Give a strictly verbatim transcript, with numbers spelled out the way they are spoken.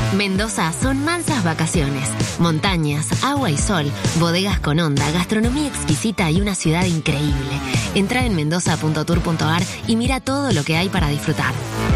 Mendoza son mansas vacaciones, montañas, agua y sol, bodegas con onda, gastronomía exquisita y una ciudad increíble. Entra en mendoza punto tour punto ar y mira todo lo que hay para disfrutar.